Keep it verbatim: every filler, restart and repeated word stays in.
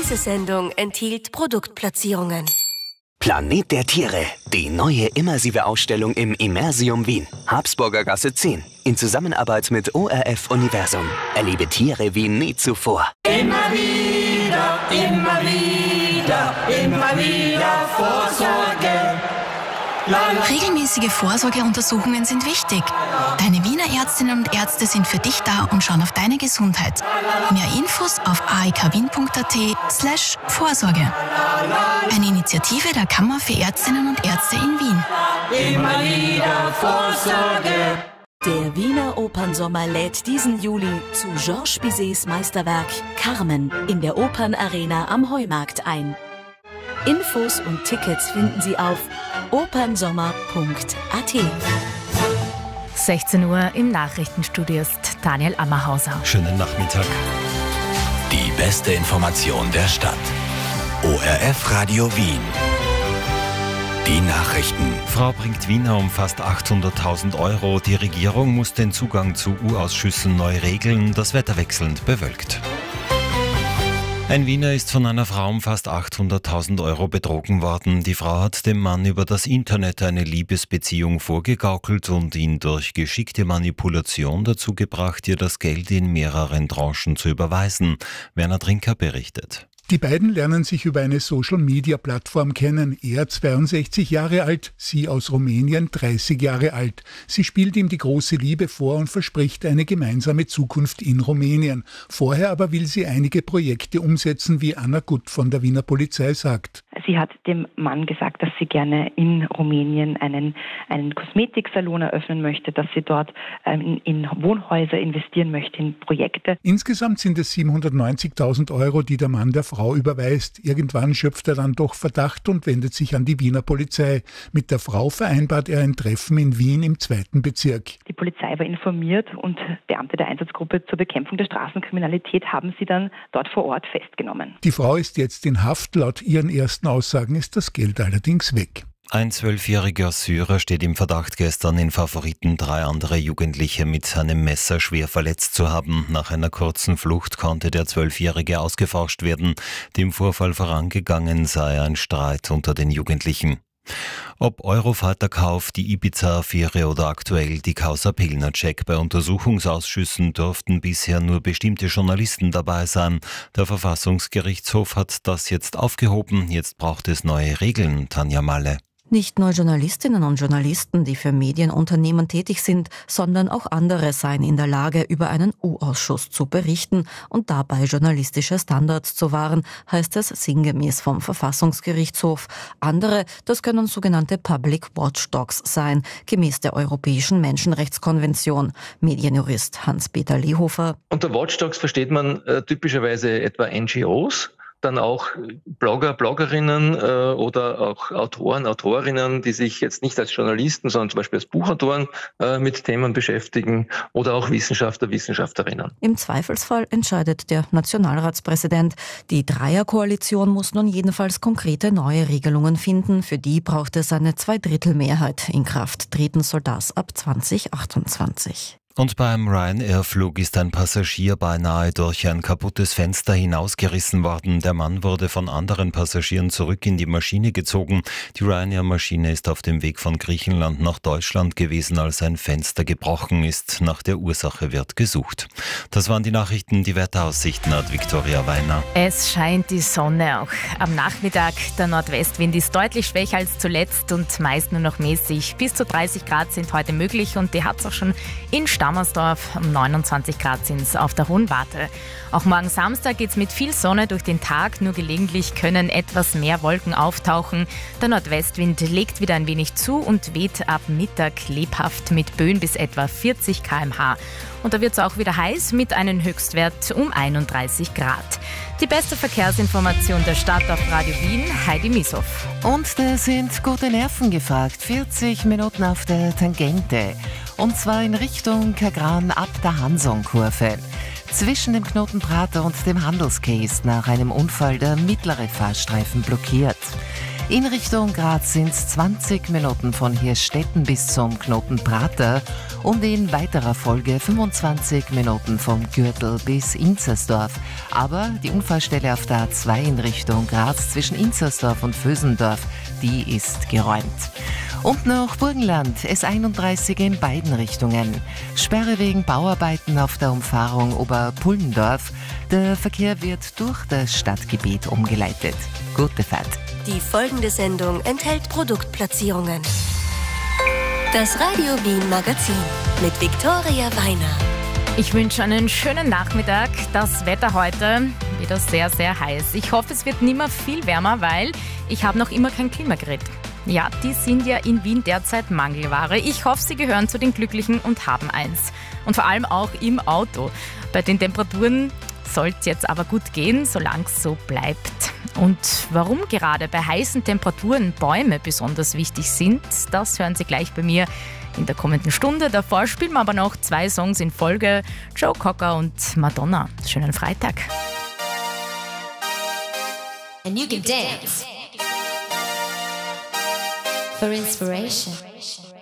Diese Sendung enthielt Produktplatzierungen. Planet der Tiere, die neue immersive Ausstellung im Immersium Wien, Habsburger Gasse zehn, in Zusammenarbeit mit O R F Universum. Erlebe Tiere wie nie zuvor. Immer wieder, immer wieder, immer wieder Vorsorge. Regelmäßige Vorsorgeuntersuchungen sind wichtig. Deine Wiener Ärztinnen und Ärzte sind für dich da und schauen auf deine Gesundheit. Mehr Infos auf a e k wien punkt a t slash Vorsorge. Eine Initiative der Kammer für Ärztinnen und Ärzte in Wien. Immer wieder Vorsorge. Der Wiener Opernsommer lädt diesen Juli zu Georges Bizets Meisterwerk Carmen in der Opernarena am Heumarkt ein. Infos und Tickets finden Sie auf opernsommer punkt a t. sechzehn Uhr im Nachrichtenstudio ist Daniel Ammerhauser. Schönen Nachmittag. Die beste Information der Stadt. O R F Radio Wien. Die Nachrichten. Frau bringt Wiener um fast achthunderttausend Euro. Die Regierung muss den Zugang zu U-Ausschüssen neu regeln. Das Wetter wechselnd bewölkt. Ein Wiener ist von einer Frau um fast achthunderttausend Euro betrogen worden. Die Frau hat dem Mann über das Internet eine Liebesbeziehung vorgegaukelt und ihn durch geschickte Manipulation dazu gebracht, ihr das Geld in mehreren Tranchen zu überweisen. Werner Trinker berichtet. Die beiden lernen sich über eine Social-Media-Plattform kennen. Er zweiundsechzig Jahre alt, sie aus Rumänien dreißig Jahre alt. Sie spielt ihm die große Liebe vor und verspricht eine gemeinsame Zukunft in Rumänien. Vorher aber will sie einige Projekte umsetzen, wie Anna Gutt von der Wiener Polizei sagt. Sie hat dem Mann gesagt, dass sie gerne in Rumänien einen, einen Kosmetiksalon eröffnen möchte, dass sie dort ähm, in Wohnhäuser investieren möchte, in Projekte. Insgesamt sind es siebenhundertneunzigtausend Euro, die der Mann der Frau überweist. Irgendwann schöpft er dann doch Verdacht und wendet sich an die Wiener Polizei. Mit der Frau vereinbart er ein Treffen in Wien im zweiten Bezirk. Die Polizei war informiert und Beamte der Einsatzgruppe zur Bekämpfung der Straßenkriminalität haben sie dann dort vor Ort festgenommen. Die Frau ist jetzt in Haft. Laut ihren ersten Aussagen ist das Geld allerdings weg. Ein zwölfjähriger Syrer steht im Verdacht, gestern in Favoriten drei andere Jugendliche mit einem Messer schwer verletzt zu haben. Nach einer kurzen Flucht konnte der Zwölfjährige ausgeforscht werden. Dem Vorfall vorangegangen sei ein Streit unter den Jugendlichen. Ob Eurofighter-Kauf, die Ibiza-Affäre oder aktuell die Causa Pilnacek, bei Untersuchungsausschüssen dürften bisher nur bestimmte Journalisten dabei sein. Der Verfassungsgerichtshof hat das jetzt aufgehoben. Jetzt braucht es neue Regeln, Tanja Malle. Nicht nur Journalistinnen und Journalisten, die für Medienunternehmen tätig sind, sondern auch andere seien in der Lage, über einen U-Ausschuss zu berichten und dabei journalistische Standards zu wahren, heißt es sinngemäß vom Verfassungsgerichtshof. Andere, das können sogenannte Public Watchdogs sein, gemäß der Europäischen Menschenrechtskonvention. Medienjurist Hans-Peter Lehofer. Unter Watchdogs versteht man äh, typischerweise etwa N G Os. Dann auch Blogger, Bloggerinnen äh, oder auch Autoren, Autorinnen, die sich jetzt nicht als Journalisten, sondern zum Beispiel als Buchautoren äh, mit Themen beschäftigen oder auch Wissenschaftler, Wissenschaftlerinnen. Im Zweifelsfall entscheidet der Nationalratspräsident. Die Dreierkoalition muss nun jedenfalls konkrete neue Regelungen finden. Für die braucht es eine Zweidrittelmehrheit. In Kraft treten soll das ab zwanzig achtundzwanzig. Und beim Ryanair-Flug ist ein Passagier beinahe durch ein kaputtes Fenster hinausgerissen worden. Der Mann wurde von anderen Passagieren zurück in die Maschine gezogen. Die Ryanair-Maschine ist auf dem Weg von Griechenland nach Deutschland gewesen, als ein Fenster gebrochen ist. Nach der Ursache wird gesucht. Das waren die Nachrichten. Die Wetteraussichten hat Viktoria Weiner. Es scheint die Sonne auch am Nachmittag. Der Nordwestwind ist deutlich schwächer als zuletzt und meist nur noch mäßig. Bis zu dreißig Grad sind heute möglich und die hat es auch schon in Stadt Dammersdorf, um neunundzwanzig Grad sind es auf der Hohen Warte. Auch morgen Samstag geht es mit viel Sonne durch den Tag, nur gelegentlich können etwas mehr Wolken auftauchen. Der Nordwestwind legt wieder ein wenig zu und weht ab Mittag lebhaft mit Böen bis etwa vierzig Kilometer pro Stunde. Und da wird es auch wieder heiß mit einem Höchstwert um einunddreißig Grad. Die beste Verkehrsinformation der Stadt auf Radio Wien, Heidi Mieshoff. Und da sind gute Nerven gefragt. vierzig Minuten auf der Tangente. Und zwar in Richtung Kagran ab der Hansonkurve. Zwischen dem Knoten Prater und dem Handelsquai ist nach einem Unfall der mittlere Fahrstreifen blockiert. In Richtung Graz sind es zwanzig Minuten von Hirstetten bis zum Knoten Prater und in weiterer Folge fünfundzwanzig Minuten vom Gürtel bis Inzersdorf. Aber die Unfallstelle auf der A zwei in Richtung Graz zwischen Inzersdorf und Vösendorf, die ist geräumt. Und noch Burgenland, S einunddreißig in beiden Richtungen. Sperre wegen Bauarbeiten auf der Umfahrung Oberpullendorf. Der Verkehr wird durch das Stadtgebiet umgeleitet. Gute Fahrt. Die folgende Sendung enthält Produktplatzierungen. Das Radio Wien Magazin mit Viktoria Weiner. Ich wünsche einen schönen Nachmittag. Das Wetter heute wieder sehr, sehr heiß. Ich hoffe, es wird nicht mehr viel wärmer, weil ich habe noch immer kein Klimagerät. Ja, die sind ja in Wien derzeit Mangelware. Ich hoffe, Sie gehören zu den Glücklichen und haben eins. Und vor allem auch im Auto. Bei den Temperaturen soll es jetzt aber gut gehen, solange es so bleibt. Und warum gerade bei heißen Temperaturen Bäume besonders wichtig sind, das hören Sie gleich bei mir in der kommenden Stunde. Davor spielen wir aber noch zwei Songs in Folge. Joe Cocker und Madonna. Schönen Freitag. And you can dance for inspiration.